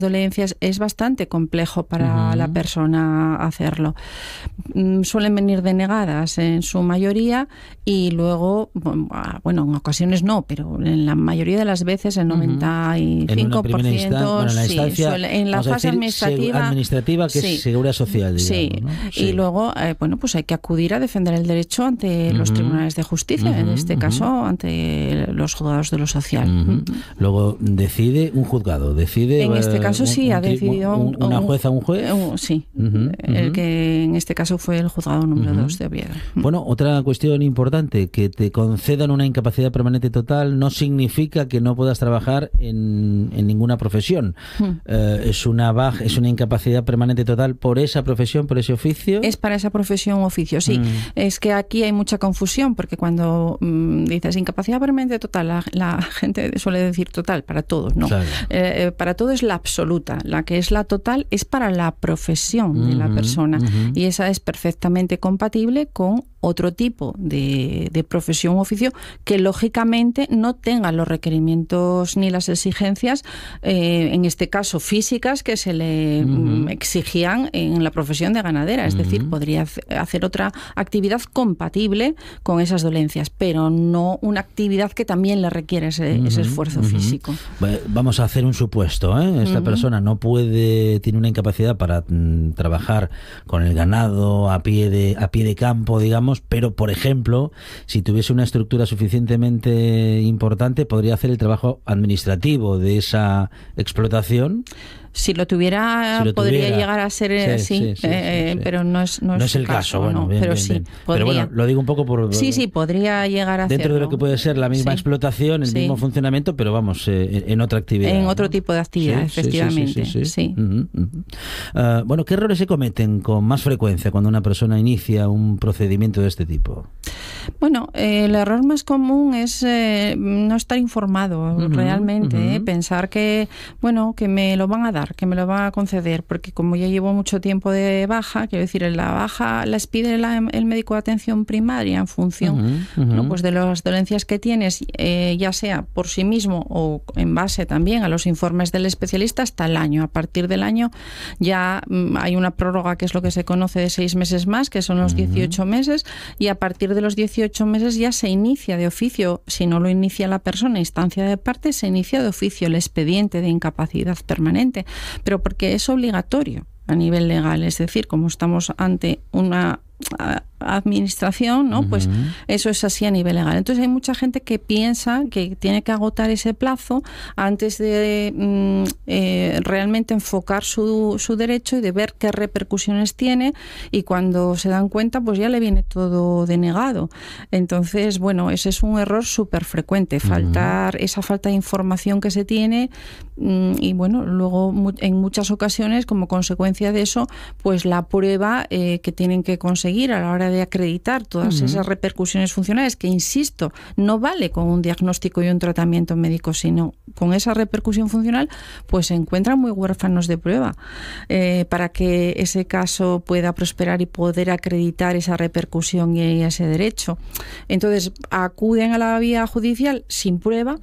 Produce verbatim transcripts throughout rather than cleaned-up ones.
dolencias es bastante complejo para uh-huh. la persona hacerlo. Suelen venir denegadas en su mayoría y luego, bueno, en ocasiones no, pero en la mayoría de las veces, el noventa y cinco por ciento, en, bueno, en la, sí, suele, en la fase decir, administrativa, administrativa que sí, es seguridad social, digamos, sí. ¿no? Sí. Y luego, eh, bueno, pues hay que acudir a defender el derecho ante uh-huh. los tribunales de justicia, uh-huh. en este caso, uh-huh. ante los juzgados de lo social. Uh-huh. Uh-huh. Luego decide un juzgado, decide... En este caso un, sí, un, ha decidido... Un, una jueza, un juez. Un, sí, uh-huh, uh-huh. el que en este caso fue el juzgado número dos uh-huh. de Oviedo. Bueno, otra cuestión importante, que te concedan una incapacidad permanente total no significa que no puedas trabajar en, en ninguna profesión. Uh-huh. Eh, es una baja, es una incapacidad permanente total por esa profesión, por ese oficio. Es para esa profesión o oficio, sí. Uh-huh. Es que aquí hay mucha confusión, porque cuando mmm, dices incapacidad permanente total, la, la gente suele decir total para todos, no. Claro. Eh, para todo es la absoluta. La que es la total es para la profesión uh-huh, de la persona uh-huh. y esa es perfectamente compatible con otro tipo de, de profesión o oficio que lógicamente no tenga los requerimientos ni las exigencias, eh, en este caso físicas, que se le uh-huh. exigían en la profesión de ganadera. Es uh-huh. decir, podría hacer otra actividad compatible con esas dolencias, pero no una actividad que también le requiere ese, uh-huh. ese esfuerzo uh-huh. físico. Vamos a hacer un supuesto, ¿eh? Esta uh-huh. persona no puede, tiene una incapacidad para mm, trabajar con el ganado a pie de, a pie de campo, digamos, pero, por ejemplo, si tuviese una estructura suficientemente importante, podría hacer el trabajo administrativo de esa explotación. Si lo tuviera, si lo podría tuviera. llegar a ser sí, sí, sí, sí, eh, sí, sí. pero no es no, no es, es el caso, caso bueno, no, bien, pero bien, sí bien. podría. Pero bueno, lo digo un poco por sí sí podría llegar a dentro hacerlo. de lo que puede ser la misma sí. explotación, el sí. mismo funcionamiento, pero vamos eh, en otra actividad, en otro ¿no? tipo de actividad, sí, efectivamente, sí. sí, sí, sí. sí. Uh-huh, uh-huh. Uh, bueno, ¿qué errores se cometen con más frecuencia cuando una persona inicia un procedimiento de este tipo? Bueno, eh, el error más común es eh, no estar informado uh-huh, realmente, uh-huh. eh, pensar que bueno que me lo van a dar, que me lo van a conceder, porque como ya llevo mucho tiempo de baja, quiero decir, en la baja las pide la, el médico de atención primaria en función uh-huh, uh-huh. ¿no? pues de las dolencias que tienes, eh, ya sea por sí mismo o en base también a los informes del especialista hasta el año. A partir del año ya mm, hay una prórroga que es lo que se conoce de seis meses más, que son los uh-huh. dieciocho meses, y a partir de los dieciocho meses ya se inicia de oficio, si no lo inicia la persona, instancia de parte, se inicia de oficio el expediente de incapacidad permanente, pero porque es obligatorio a nivel legal, es decir, como estamos ante una administración, ¿no? Uh-huh. Pues eso es así a nivel legal. Entonces hay mucha gente que piensa que tiene que agotar ese plazo antes de mm, eh, realmente enfocar su, su derecho y de ver qué repercusiones tiene, y cuando se dan cuenta pues ya le viene todo denegado. Entonces, bueno, ese es un error súper frecuente, faltar uh-huh. esa falta de información que se tiene mm, y bueno, luego mu- en muchas ocasiones como consecuencia de eso, pues la prueba eh, que tienen que conseguir a la hora de acreditar todas uh-huh. esas repercusiones funcionales, que insisto, no vale con un diagnóstico y un tratamiento médico, sino con esa repercusión funcional, pues se encuentran muy huérfanos de prueba eh, para que ese caso pueda prosperar y poder acreditar esa repercusión y ese derecho. Entonces acuden a la vía judicial sin prueba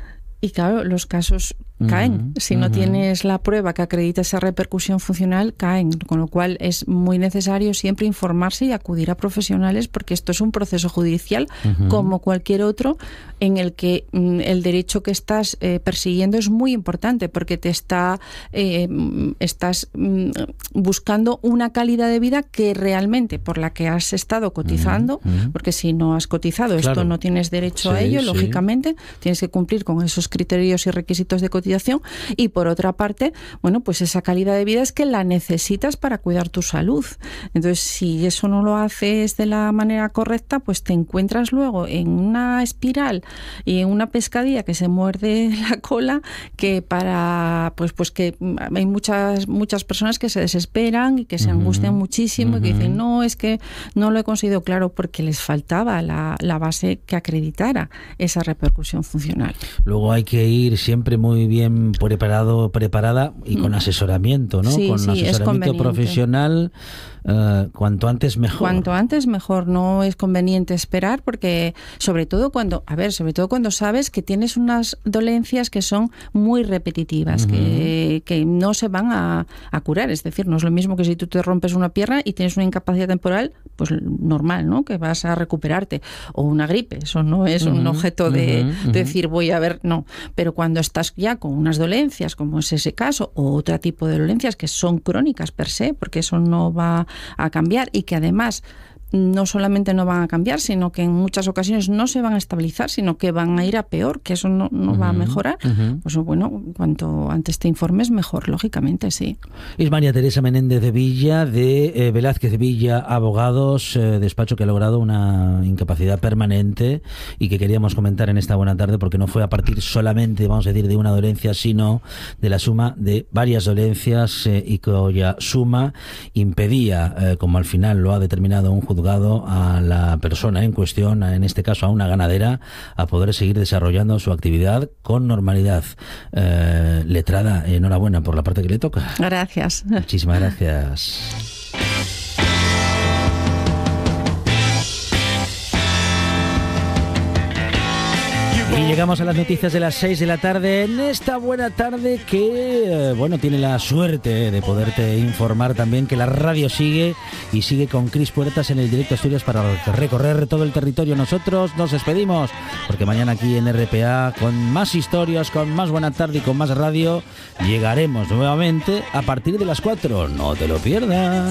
y claro, los casos caen. Uh-huh, si no uh-huh. tienes la prueba que acredita esa repercusión funcional, caen. Con lo cual es muy necesario siempre informarse y acudir a profesionales, porque esto es un proceso judicial uh-huh. como cualquier otro, en el que mm, el derecho que estás eh, persiguiendo es muy importante, porque te está eh, estás mm, buscando una calidad de vida que realmente por la que has estado cotizando, uh-huh. porque si no has cotizado, claro. esto no tienes derecho sí, a ello, sí. lógicamente tienes que cumplir con esos criterios y requisitos de cotización. Y por otra parte, bueno, pues esa calidad de vida es que la necesitas para cuidar tu salud. Entonces, si eso no lo haces de la manera correcta, pues te encuentras luego en una espiral y en una pescadilla que se muerde la cola, que para pues pues que hay muchas muchas personas que se desesperan y que se angustian uh-huh. muchísimo uh-huh. y que dicen, no, es que no lo he conseguido, claro, porque les faltaba la, la base que acreditara esa repercusión funcional. Luego hay que ir siempre muy bien bien preparado, preparada y con asesoramiento, ¿no? Sí, con sí, asesoramiento profesional, uh, cuanto antes mejor. Cuanto antes mejor, no es conveniente esperar porque, sobre todo cuando, a ver, sobre todo cuando sabes que tienes unas dolencias que son muy repetitivas, uh-huh. que, que no se van a, a curar, es decir, no es lo mismo que si tú te rompes una pierna y tienes una incapacidad temporal, pues normal, ¿no? Que vas a recuperarte, o una gripe, eso no es uh-huh. un objeto de, uh-huh. de decir voy a ver, no, pero cuando estás ya con unas dolencias, como es ese caso, o otro tipo de dolencias que son crónicas per se, porque eso no va a cambiar y que además no solamente no van a cambiar, sino que en muchas ocasiones no se van a estabilizar, sino que van a ir a peor, que eso no, no uh-huh, va a mejorar. Uh-huh. Pues bueno, cuanto antes te informes, mejor, lógicamente, sí. Es María Teresa Menéndez de Villa, de eh, Velázquez de Villa Abogados, eh, despacho que ha logrado una incapacidad permanente y que queríamos comentar en esta buena tarde, porque no fue a partir solamente, vamos a decir, de una dolencia, sino de la suma de varias dolencias eh, y cuya suma impedía, eh, como al final lo ha determinado un juzgado, a la persona en cuestión, en este caso a una ganadera, a poder seguir desarrollando su actividad con normalidad. Eh, letrada, enhorabuena por la parte que le toca. Gracias. Muchísimas gracias. Y llegamos a las noticias de las seis de la tarde en esta buena tarde que, bueno, tiene la suerte de poderte informar también que la radio sigue y sigue con Cris Puertas en el Directo Asturias para recorrer todo el territorio. Nosotros nos despedimos porque mañana aquí en R P A, con más historias, con más buena tarde y con más radio, llegaremos nuevamente a partir de las cuatro. No te lo pierdas.